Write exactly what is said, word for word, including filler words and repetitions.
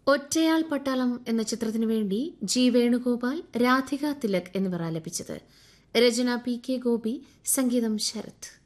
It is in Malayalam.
ഒറ്റയാൾ പട്ടാളം എന്ന ചിത്രത്തിനു വേണ്ടി ജി വേണുഗോപാൽ, രാധിക തിലക് എന്നിവർ ആലപിച്ചത്. രചന പി കെ ഗോപി, സംഗീതം ശരത്.